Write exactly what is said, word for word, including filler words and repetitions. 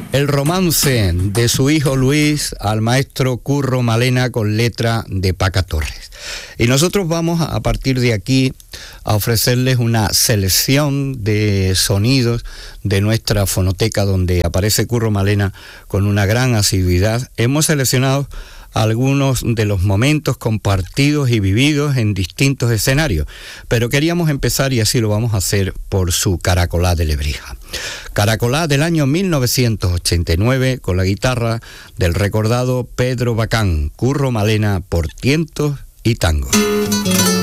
el romance de su hijo Luis al maestro Curro Malena con letra de Paca Torres. Y nosotros vamos a partir de aquí a ofrecerles una selección de sonidos de nuestra fonoteca donde aparece Curro Malena con una gran asiduidad. Hemos seleccionado algunos de los momentos compartidos y vividos en distintos escenarios, pero queríamos empezar, y así lo vamos a hacer, por su Caracolá de Lebrija. Caracolá del año mil novecientos ochenta y nueve, con la guitarra del recordado Pedro Bacán, Curro Malena por tientos y tangos.